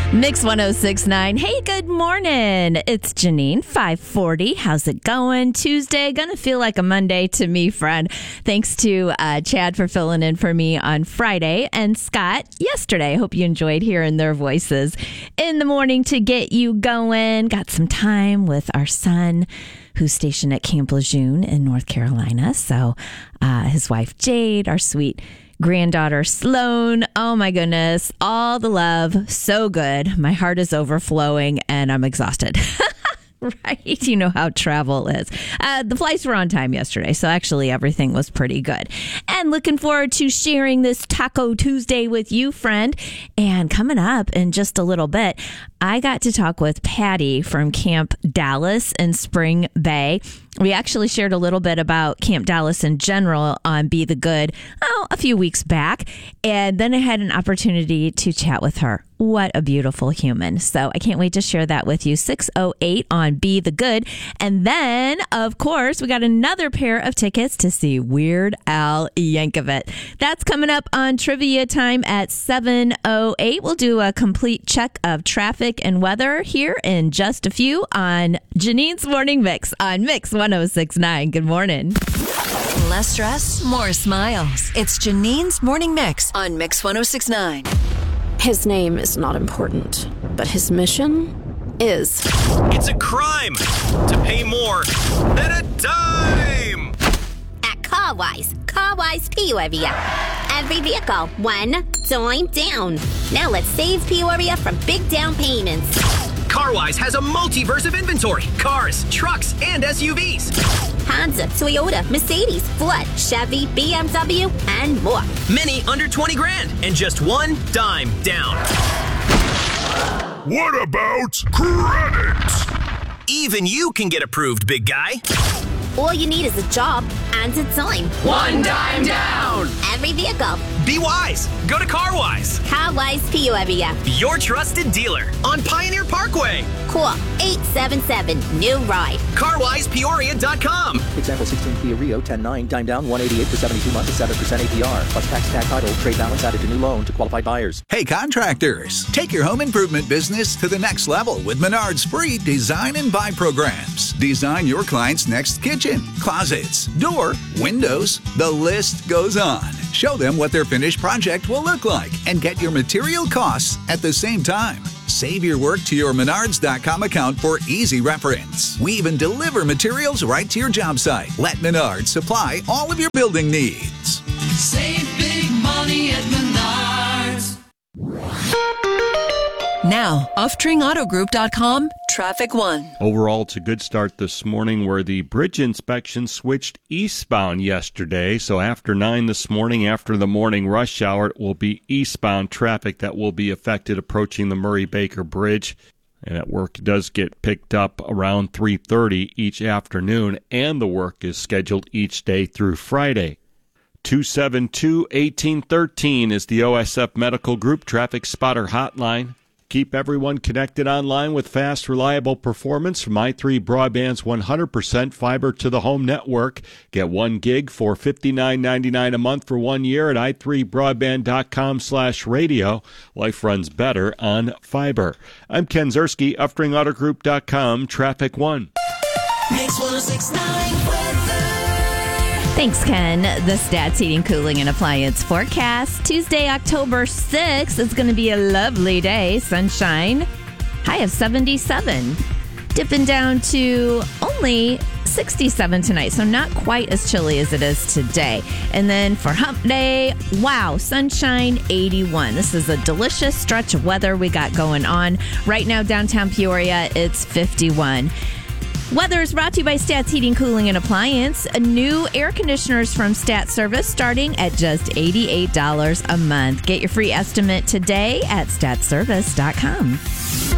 Mix 106.9. Hey, good morning. It's Janine, 540. How's it going? Tuesday. Gonna feel like a Monday to me, friend. Thanks to Chad for filling in for me on Friday and Scott yesterday. Hope you enjoyed hearing their voices in the morning to get you going. Got some time with our son, who's stationed at Camp Lejeune in North Carolina. So his wife, Jade, our sweet granddaughter Sloan. Oh my goodness. All the love. So good. My heart is overflowing and I'm exhausted. Right? You know how travel is. The flights were on time yesterday, so actually everything was pretty good. And looking forward to sharing this Taco Tuesday with you, friend. And coming up in just a little bit, I got to talk with Patty from Camp Dallas in Spring Bay. We actually shared a little bit about Camp Dallas in general on Be the Good a few weeks back. And then I had an opportunity to chat with her. What a beautiful human. So I can't wait to share that with you. 6:08 on Be the Good. And then, of course, we got another pair of tickets to see Weird Al Yankovic. That's coming up on Trivia Time at 7:08. We'll do a complete check of traffic and weather here in just a few on Janine's Morning Mix on Mix 106.9. Good morning. Less stress, more smiles. It's Janine's Morning Mix on Mix 106.9. His name is not important, but his mission is. It's a crime to pay more than a dime. At CarWise Peoria. Every vehicle, one dime down. Now let's save Peoria from big down payments. CarWise has a multiverse of inventory. Cars, trucks, and SUVs. Honda, Toyota, Mercedes, Ford, Chevy, BMW, and more. Many under 20 grand and just one dime down. What about credit? Even you can get approved, big guy. All you need is a job and a dime. One dime down. Every vehicle. Be wise. Go to CarWise. CarWise Peoria. Your trusted dealer on Pioneer Parkway. Call 877-NEW-RIDE. CarWisePeoria.com. Example 16 Kia Rio 10.9, dime down 188 for 72 months at 7% APR. Plus tax title, trade balance added to new loan to qualified buyers. Hey contractors, take your home improvement business to the next level with Menard's free Design and Buy programs. Design your client's next kitchen, closets, door, windows, the list goes on. Show them what their finished project will look like and get your material costs at the same time. Save your work to your Menards.com account for easy reference. We even deliver materials right to your job site. Let Menards supply all of your building needs. Save big money at Menards. Now, OffTringAutoGroup.com, Traffic 1. Overall, it's a good start this morning where the bridge inspection switched eastbound yesterday. So after 9 this morning, after the morning rush hour, it will be eastbound traffic that will be affected approaching the Murray-Baker Bridge. And that work does get picked up around 3:30 each afternoon, and the work is scheduled each day through Friday. 272-1813 is the OSF Medical Group Traffic Spotter Hotline. Keep everyone connected online with fast, reliable performance from i3 Broadband's 100% fiber to the home network. Get 1 gig for $59.99 a month for 1 year at i3broadband.com/radio. Life runs better on fiber. I'm Ken Zerski, UffTringAutoGroup.com, Traffic 1. Mix 106.9 weather. Thanks, Ken. The Stats Heating, Cooling, and Appliance forecast. Tuesday, October 6th. It's going to be a lovely day. Sunshine. High of 77. Dipping down to only 67 tonight, so not quite as chilly as it is today. And then for Hump Day, wow, sunshine, 81. This is a delicious stretch of weather we got going on. Right now, downtown Peoria, it's 51. Weather is brought to you by Stats Heating, Cooling, and Appliance. New air conditioners from Stats Service starting at just $88 a month. Get your free estimate today at statsservice.com.